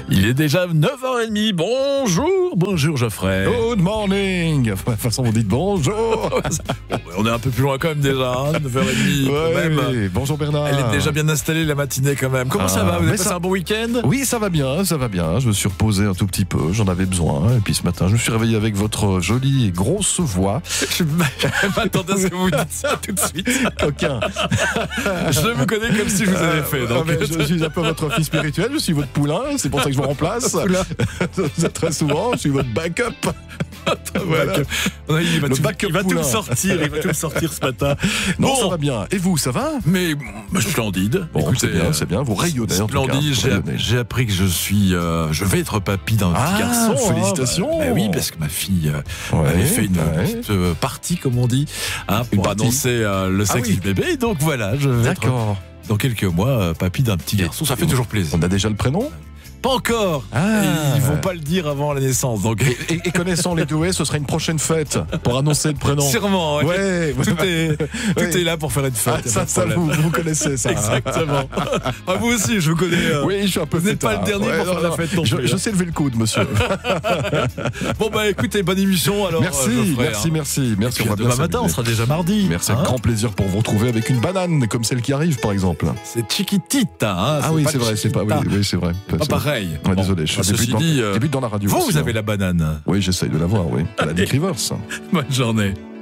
Il est déjà 9h30. Bonjour Geoffrey. Good morning. Enfin, de toute façon, vous dites bonjour. Bon, on est un peu plus loin quand même déjà, 9h30 quand même. Oui. Bonjour Bernard. Elle est déjà bien installée la matinée quand même. Comment ça va? Vous avez passé un bon week-end? Oui, ça va bien, ça va bien. Je me suis reposé un tout petit peu, j'en avais besoin. Et puis ce matin, je me suis réveillé avec votre jolie et grosse voix. Je m'attendais à ce que vous dites ça tout de suite. Coquin. Je vous connais comme si je vous avais fait. Donc... je suis un peu votre fils spirituel, je suis votre poulain, c'est pour ça que je vous remplace. Vous êtes très souvent, je suis votre backup. Voilà. Il va tout me sortir, ce matin. Non, bon. Ça va bien. Et vous, ça va? Mais splendide. Bon, écoutez, c'est bien. Vous rayonnez. Splendide. J'ai appris que je vais être papy d'un petit garçon. Félicitations. Oui, parce que ma fille avait fait une petite partie, comme on dit, pour annoncer le sexe du bébé. Et donc voilà, je vais être dans quelques mois papy d'un petit garçon. Ça fait toujours plaisir. On a déjà le prénom? Pas encore. Ils vont pas le dire avant la naissance. Donc... Et connaissant les doués, ce sera une prochaine fête pour annoncer le prénom. Sûrement. Ouais. Tout est là pour faire une fête. Ça vous connaissez ça. Exactement. Vous aussi, je vous connais. Oui, je suis un peu. Vous n'êtes pas le dernier pour faire la fête non plus. Je sais lever le coude, monsieur. Bon écoutez, bonne émission alors. Merci. On va demain matin, on sera déjà mardi. Merci, un grand plaisir pour vous retrouver avec une banane comme celle qui arrive, par exemple. C'est Chiquitita. Ah oui, c'est vrai, c'est pas. Oui, c'est vrai. Pas pareil. Ouais, désolé, je débute dans la radio. Vous avez la banane. Oui, j'essaye de l'avoir, oui. À la Dick Rivers. Bonne journée.